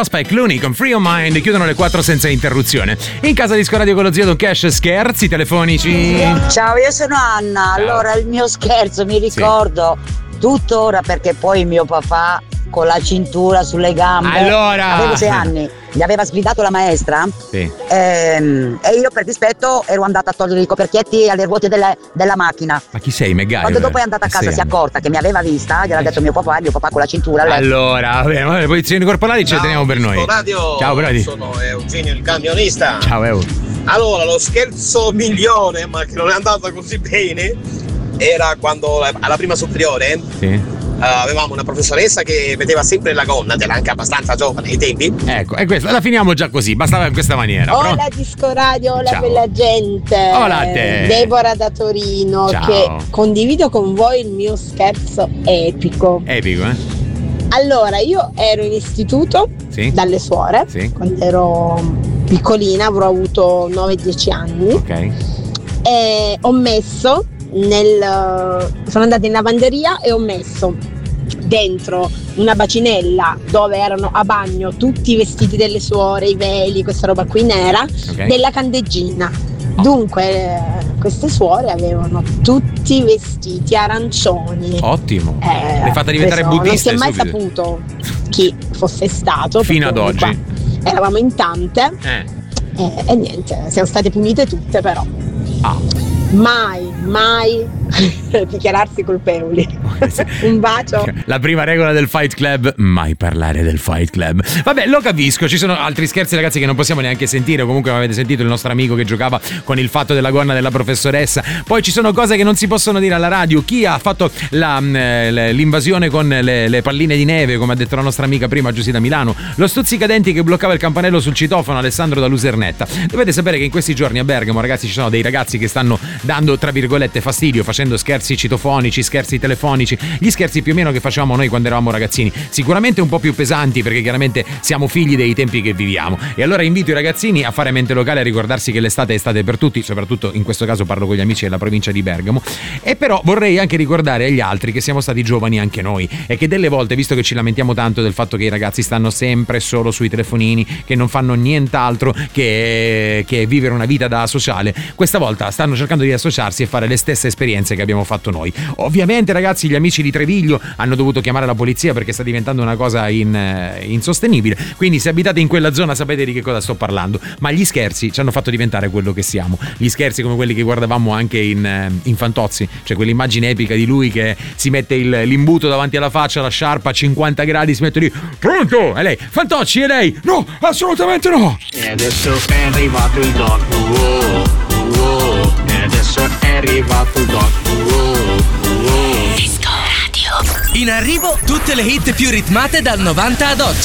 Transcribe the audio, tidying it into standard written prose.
Prosper Clooney con Free Your Mind chiudono le 4 senza interruzione. In casa di Scoradio con lo zio Don Cash, scherzi telefonici. Ciao, io sono Anna. Ciao. Allora, il mio scherzo mi ricordo tuttora, perché poi mio papà con la cintura sulle gambe, Allora, avevo 6 anni, gli aveva sgridato la maestra, sì. e io per dispetto ero andata a togliere i coperchietti alle ruote della macchina. Ma chi sei, MacGyver? Quando dopo è andata a casa si è accorta che mi aveva vista, gliel'ha detto mio papà, e mio papà con la cintura Allora, vabbè, le posizioni corporali ce le teniamo per noi. Radio. Ciao, Brady. Sono Eugenio il camionista. Ciao, Eu. Allora, lo scherzo migliore, ma che non è andata così bene, era quando alla prima superiore Sì. avevamo una professoressa che vedeva sempre la gonna, era anche abbastanza giovane ai tempi. Ecco, e questa la finiamo già così, bastava in questa maniera. Hola Però... Disco Radio, hola Ciao. bella gente. Hola a te. Deborah da Torino, Ciao. che condivido con voi il mio scherzo epico. Epico, eh? Allora, io ero in istituto Sì. dalle suore, Sì. quando ero piccolina, avrò avuto 9-10 anni, Ok. e ho messo sono andata in lavanderia e ho messo dentro una bacinella dove erano a bagno tutti i vestiti delle suore, i veli, questa roba qui nera, Ok. della candeggina. Dunque queste suore avevano tutti i vestiti arancioni. Ottimo. L'hai fatta diventare preso- buddista Non si è mai subito. saputo chi fosse stato. Fino ad perché oggi. comunque eravamo in tante e niente, siamo state punite tutte, però mai dichiararsi colpevoli. Un bacio. La prima regola del Fight Club: mai parlare del Fight Club. Vabbè, lo capisco, ci sono altri scherzi, ragazzi, che non possiamo neanche sentire. Comunque avete sentito il nostro amico che giocava con il fatto della gonna della professoressa. Poi ci sono cose che non si possono dire alla radio. Chi ha fatto l'invasione con le palline di neve, come ha detto la nostra amica prima, Giusy da Milano. Lo stuzzicadenti che bloccava il campanello sul citofono, Alessandro da Lusernetta. Dovete sapere che in questi giorni a Bergamo, ragazzi, ci sono dei ragazzi che stanno dando, tra virgolette, fastidio, facendo scherzi citofonici, scherzi telefonici, gli scherzi più o meno che facevamo noi quando eravamo ragazzini, sicuramente un po' più pesanti, perché chiaramente siamo figli dei tempi che viviamo. E allora invito i ragazzini a fare mente locale, a ricordarsi che l'estate è estate per tutti, soprattutto in questo caso parlo con gli amici della provincia di Bergamo. E però vorrei anche ricordare agli altri che siamo stati giovani anche noi, e che delle volte, visto che ci lamentiamo tanto del fatto che i ragazzi stanno sempre solo sui telefonini, che non fanno nient'altro che vivere una vita da sociale, questa volta stanno cercando di associarsi e fare le stesse esperienze che abbiamo fatto noi. Ovviamente, ragazzi, gli amici di Treviglio hanno dovuto chiamare la polizia perché sta diventando una cosa insostenibile, quindi se abitate in quella zona sapete di che cosa sto parlando. Ma gli scherzi ci hanno fatto diventare quello che siamo, gli scherzi come quelli che guardavamo anche in Fantozzi, cioè quell'immagine epica di lui che si mette l'imbuto davanti alla faccia, la sciarpa a 50 gradi, si mette lì, pronto? E lei, Fantozzi, e lei, no, assolutamente no. E adesso è arrivato il doc, e adesso è arrivato il doc, Disco Radio. In arrivo tutte le hit più ritmate dal 90 ad oggi.